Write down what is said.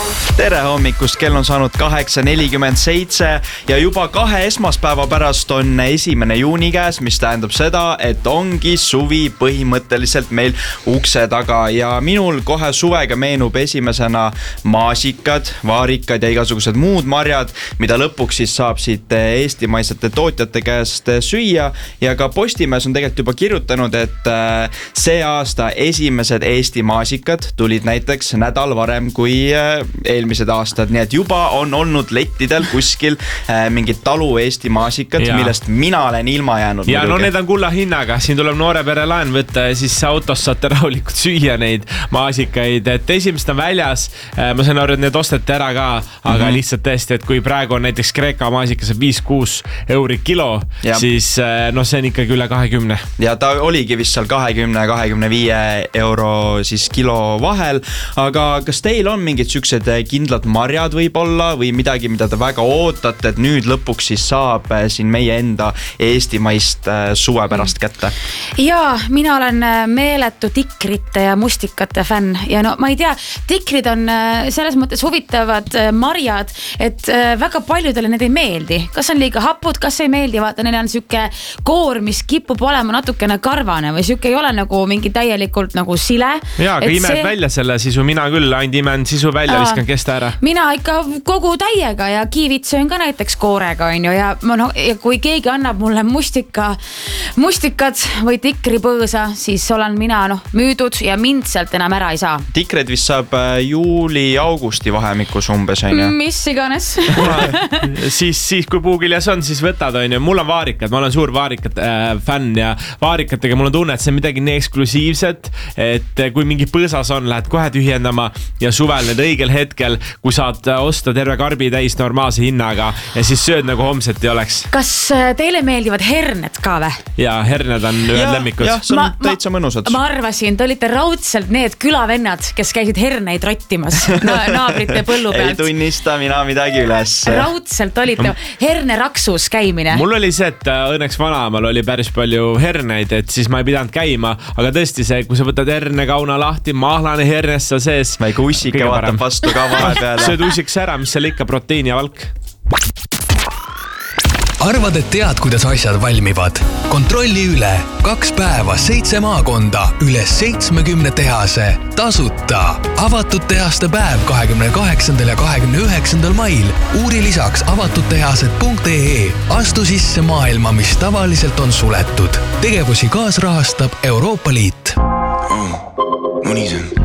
Tere hommikust, kell on saanud 8:47 ja juba 2 esmaspäeva pärast on 1. juuni käes, mis tähendab seda, et ongi suvi põhimõtteliselt meil ukse taga ja minul kohe suvega meenub esimesena maasikad, vaarikad ja igasugused muud marjad, mida lõpuks siis saab siit eestimaisete tootjate käest süüa ja ka Postimees on tegelikult juba kirjutanud, et see aasta esimesed Eesti maasikad tulid näiteks nädal varem kui eelmised aastad, nii et juba on olnud lettidel kuskil mingid talu Eesti maasikad, millest mina olen ilma jäänud. Ja no need on kulla hinnaga, siin tuleb noore pere laen võtta ja siis autos saate rahulikult süüa neid maasikaid, et esimest on väljas, ma saan aru, et need osteti ära ka, aga lihtsalt tõesti, et kui praegu on näiteks Kreeka maasikas 5-6 euri kilo, siis no see on ikkagi üle 20. Ja ta oligi vist seal 20-25 euro siis kilo vahel, aga kas teil on mingid süksed kindlad marjad võib-olla või midagi, mida te väga ootate, et nüüd lõpuks siis saab siin meie enda eestimaist suve pärast kätte? Jaa, mina olen meeletu tikrite ja mustikate fänn ja no ma ei tea, tikrid on selles mõttes huvitavad marjad, et väga paljudele need ei meeldi. Kas on liiga hapud, kas ei meeldi, vaata, neil on süke koor, mis kipub olema natukene karvane või süke ei ole nagu mingi täielikult nagu sile. Jaa, aga imed välja selle sisu, mina küll ainult imen sisu välja, viskan kesta ära. Mina ikka kogu täiega ja kiivit söön ka näiteks koorega on ju ja kui keegi annab mulle mustikad või tikripõõsa, siis olen mina müüdud ja mind sealt enam ära ei saa. Tikred vist saab juuli-augusti vahemikus umbes, on ju? Mis iganes. siis kui puugiljas on, siis võtad, on ju. Mul on vaarikad, ma olen suur vaarikat fänn ja vaarikatega mul on tunne, et see on midagi nii eksklusiivset, et kui mingi põõsas on, lähed kohe tühjendama ja suvel need õigel hetkel, kui saad osta terve karbi täis normaalse hinnaga ja siis sööd nagu homset ei oleks. Kas teile meeldivad herned ka või? Jaa, herned on ühed lemmikud. Jah, see on täitsa mõnusad. Ma arvasin, te olite raudselt need külavennad, kes käisid herneid rottimas naabrite põllu pealt. Ei tunnista mina midagi üles. Raudselt olite herneraksus käimine. Mul oli see, et õnneks vanaemal oli päris palju herneid, et siis ma ei pidanud käima, aga tõesti see, kui sa võtad hernekauna lahti, mahlane hernes seal sees. Väike ussike vaatab vastu ka vahe peale. Sööd ussiks ära, mis seal ikka proteiini ja valk. Arvad, et tead, kuidas asjad valmivad? Kontrolli üle 2 päeva 7 maakonda üle 70 tehase. Tasuta. Avatud tehaste päev 28. ja 29. mail. Uuri lisaks avatuttehased.ee. Astu sisse maailma, mis tavaliselt on suletud. Tegevusi kaasrahastab Euroopa Liit. Mõni see on.